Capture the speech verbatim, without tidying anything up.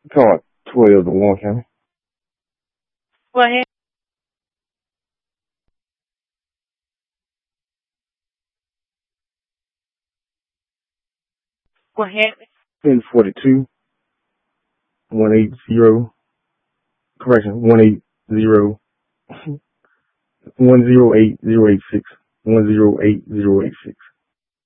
Call it twelve to one county. Go ahead. Go ahead. ten forty-two, one eight zero, correction, one eight zero, one zero eight zero eight six, one zero eight zero eight six.